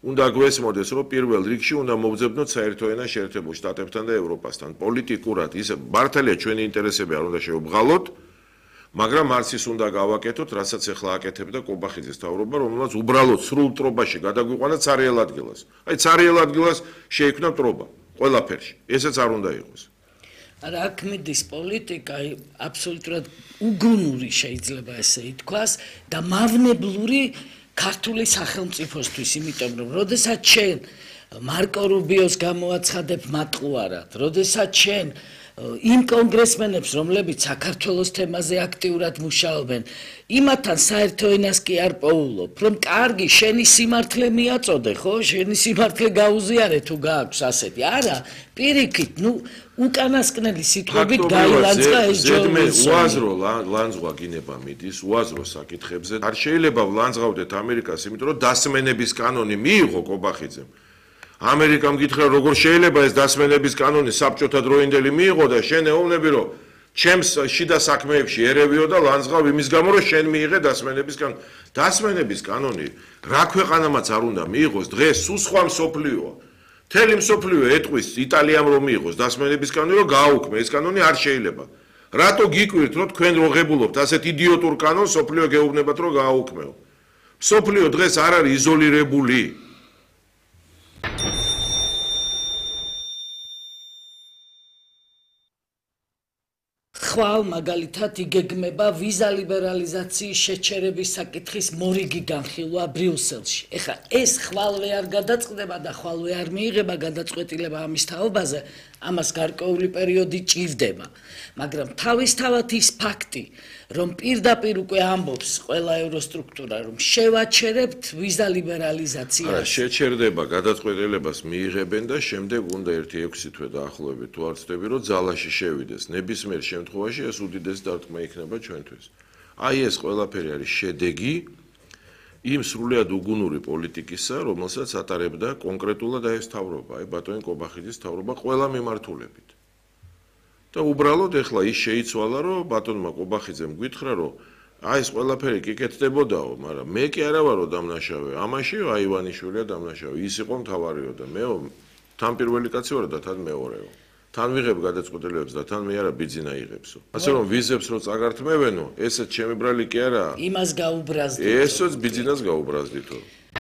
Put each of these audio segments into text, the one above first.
უნდა გვესმოდეს, რომ პირველ რიგში უნდა მოვძებნოთ საერთო ენა შეერთებულ შტატებთან და ევროპასთან. პოლიტიკურად ისე მართალია ჩვენი ინტერესები არ უნდა შევბღალოთ, მაგრამ არც ის უნდა გავაკეთოთ, რასაც ახლა აკეთებდა კობახიძის თავრობა, რომელსაც უბრალოდ სრულ ტრობაში გადაგვიყვანა ცარიელ ადგილას. აი ცარიელ ადგილას შეიქმნა ტრობა ყველაფერში. ესეც არ უნდა იყოს. არა, აქ მიდის პოლიტიკა აბსოლუტურად უგუნური შეიძლება ესე ითქვას და მავნებლური ქართული სახელმწიფოსთვის, იმიტომ რომ როდესაც შენ მარკო რუბიოს გამოაცხადებ მატყუარად, როდესაც შენ იმ კონგრესმენებს, რომლებიც საქართველოს თემაზე აქტიურად მუშაობენ, იმათთან საერთო ენას კი არ პოულობ, რომ კარგი, შენი სიმართლე მიაწოდე, ხო? შენი სიმართლე გაუზიარე თუ გააქვს ასეთი. არა, პირიქით, უკანასკნელი სიტყვებით გაილანძღა ეს ჯორჯ უაზრო ლანძღვა გინება მიდის, უაზრო საკითხებზე. არ შეიძლება ვლანძღავდეთ ამერიკას, იმიტომ რომ დასმენების კანონი მიიღო კობახიძემ. ამერიკამ გითხრა როგორ შეიძლება ეს დასმენების კანონი საბჭოთა დროინდელი მიიღო და შენ ეუბნები რომ ჩემს შიდა საქმეებში ერევიო და ლანძღავ იმის გამო რომ შენ მიიღე დასმენების კანონი. დასმენების კანონი რა ქვეყანამაც არ უნდა მიიღოს, დღეს სულ სხვა მსოფლიოა. მთელი მსოფლიო ეტყვის იტალიამ რომ მიიღოს დასმენების კანონი, რომ გააუქმე, ეს კანონი არ შეიძლება. რატო გიკვირთ რომ თქვენ როღებულობთ ასეთ იდიოტურ კანონს, მსოფლიო გეუბნებათ რომ გააუქმეო. მსოფლიო დღეს არ არის იზოლირებული. ხვალ მაგალითად იგეგმება ვიზა ლიბერალიზაციის შეჩერების საკითხის მორიგი განხილვა ბრიუსელში. ეხლა ეს ხვალვე არ გადაწყდება და ხვალვე არ მიიღება გადაწყვეტილება ამის თაობაზე, ამას გარკვეული პერიოდი ჭირდება. მაგრამ თავისთავად ის ფაქტი, რომ პირდაპირ უკვე ამბობს ყველა ევროსტრუქტურა, რომ შევაჩერებთ ვიზა ლიბერალიზაციას. არა, შეჩერდება, გადაწყვეტილებას მიიღებენ და შემდეგ უნდა 1-6 თვე დაახლოებით თუ არ ვცდები, რომ ძალაში შევიდეს. ნებისმიერ შემთხვევაში ეს უდიდესი დარტყმა იქნება ჩვენთვის. აი ეს ყველაფერი არის შედეგი იმ სრულიად უგუნური პოლიტიკისა, რომელსაც ატარებდა კონკრეტულად ეს თავრობა, აი ბატონი კობახიძის თავრობა ყველა მიმართულებით. და უბრალოდ ეხლა ის შეიცვალა, რომ ბატონმა კობახიძემ გითხრა, რომ აი ეს ყველაფერი კი კეთდებოდაო, მაგრამ მე კი არა ვარო დამნაშავე. ამაში აი ივანიშვილია დამნაშავე. ის იყო მთავარიო და მეო თან პირველი კაცი ვარ და თან მეორეო. თან ვიღებ გადაწყვეტილებებს და თან მე არა ბიძინა იღებსო. ასე რომ ვიზებს რო წაგართმევენო, ესეც ჩემი ბრალი კი არა. იმას გაუბრაზდით. ესეც ბიძინას გაუბრაზდითო.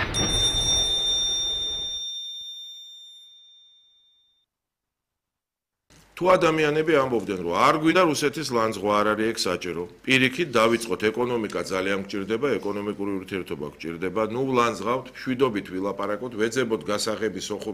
თუ ადამიანები ამბობდნენ, რომ არ გვინდა რუსეთის ლანძღვა არ არის ეგ საჭირო. პირიქით დავიწყოთ ეკონომიკა ძალიან გჭირდება, ეკონომიკური ურთიერთობა გჭირდება. ნუ ვლანძღავთ, მშვიდობით ვილაპარაკოთ, ვეძებოთ გასაღები სოხუმი